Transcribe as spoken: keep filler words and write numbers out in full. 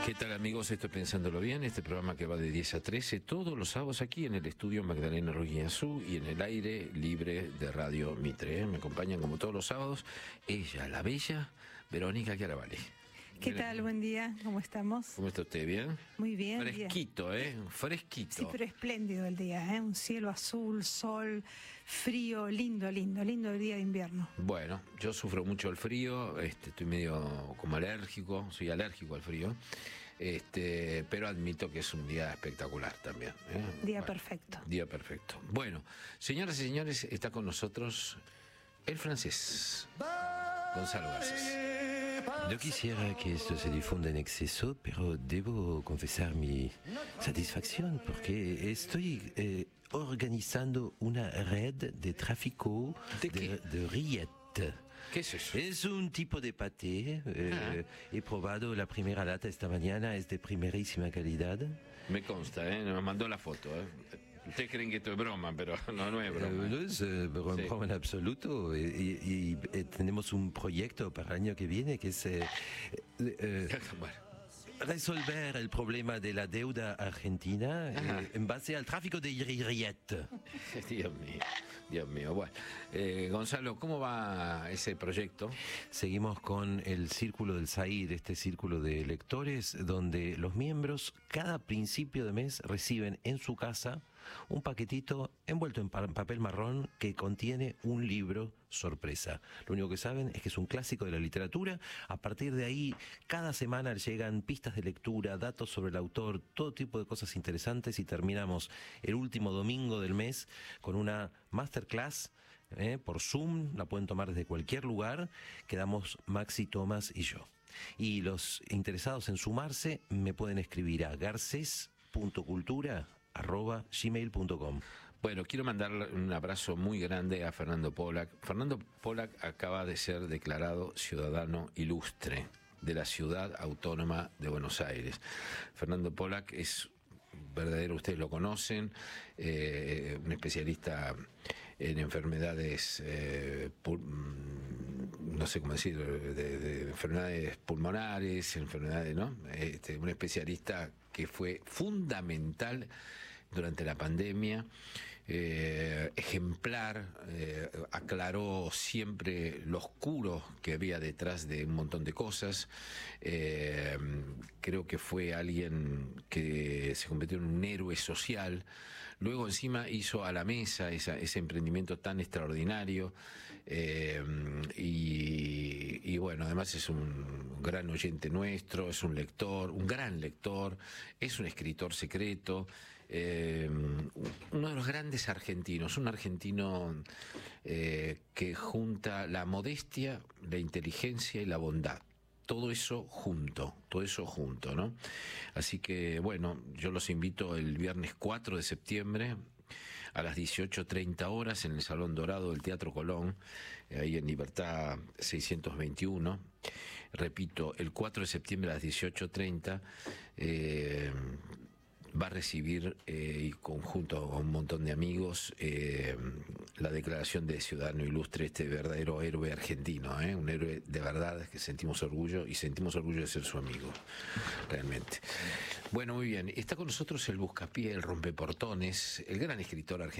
¿Qué tal, amigos? Estoy Pensándolo Bien, este programa que va de diez a trece, todos los sábados aquí en el estudio Magdalena Ruiz Guiñazú y en el aire libre de Radio Mitre. ¿eh? Me acompañan como todos los sábados ella, la bella Verónica Chiaravallì. ¿Qué tal? Buen día, ¿cómo estamos? ¿Cómo está usted? ¿Bien? Muy bien. Fresquito, ¿eh? Fresquito. Sí, pero espléndido el día, ¿eh? Un cielo azul, sol, frío, lindo, lindo, lindo el día de invierno. Bueno, yo sufro mucho el frío, este, estoy medio como alérgico, soy alérgico al frío, este, pero admito que es un día espectacular también. ¿eh? Día Bueno, perfecto. Día perfecto. Bueno, señoras y señores, está con nosotros el francés, Gonzalo Garcés. No quisiera que esto se difunda en exceso, pero debo confesar mi satisfacción porque estoy eh, organizando una red de tráfico ¿De de, qué? de rillettes. ¿Qué es eso? Es un tipo de paté. Eh, Ah. He probado la primera lata esta mañana, es de primerísima calidad. Me consta, ¿eh? Nos mandó la foto, ¿eh? Ustedes creen que esto es broma, pero no, no es Eh, broma. no es eh, broma Sí. broma en absoluto. Y, y- y, eh, tenemos un proyecto para el año que viene que es eh, eh, Bueno, resolver el problema de la deuda argentina Ajá. eh, en base al tráfico de rillettes. Dios mío, Dios mío. Bueno, eh, Gonzalo, ¿cómo va ese proyecto? Seguimos con el Círculo del Zair, este círculo de lectores, donde los miembros cada principio de mes reciben en su casa un paquetito envuelto en pa- papel marrón que contiene un libro sorpresa. Lo único que saben es que es un clásico de la literatura. A partir de ahí, cada semana llegan pistas de lectura, datos sobre el autor, todo tipo de cosas interesantes y terminamos el último domingo del mes con una masterclass eh, por Zoom. La pueden tomar desde cualquier lugar. Quedamos Maxi, Tomás y yo. Y los interesados en sumarse me pueden escribir a garces punto cultura arroba gmail punto com. Bueno, quiero mandarle un abrazo muy grande a Fernando Pollack. Fernando Pollack acaba de ser declarado ciudadano ilustre de la Ciudad Autónoma de Buenos Aires. Fernando Pollack es verdadero, ustedes lo conocen, eh, un especialista en enfermedades, eh, pul- no sé cómo decir, de, de enfermedades pulmonares, enfermedades, ¿no? Este, un especialista que fue fundamental durante la pandemia, eh, ejemplar, eh, aclaró siempre lo oscuro que había detrás de un montón de cosas. Eh, creo que fue alguien que se convirtió en un héroe social. Luego encima hizo a la mesa esa, ese emprendimiento tan extraordinario. Eh, y, y bueno, además es un gran oyente nuestro, es un lector, un gran lector, es un escritor secreto. Eh, uno de los grandes argentinos, un argentino eh, que junta la modestia, la inteligencia y la bondad. Todo eso junto, todo eso junto, ¿no? Así que, bueno, yo los invito el viernes cuatro de septiembre a las dieciocho treinta horas en el Salón Dorado del Teatro Colón, ahí en Libertad seiscientos veintiuno. Repito, el cuatro de septiembre a las dieciocho treinta, eh, va a recibir, eh, y conjunto con un montón de amigos, eh, la declaración de ciudadano ilustre, este verdadero héroe argentino, ¿eh? Un héroe de verdad que sentimos orgullo y sentimos orgullo de ser su amigo, realmente. Bueno, muy bien, está con nosotros el buscapié, el rompeportones, el gran escritor argentino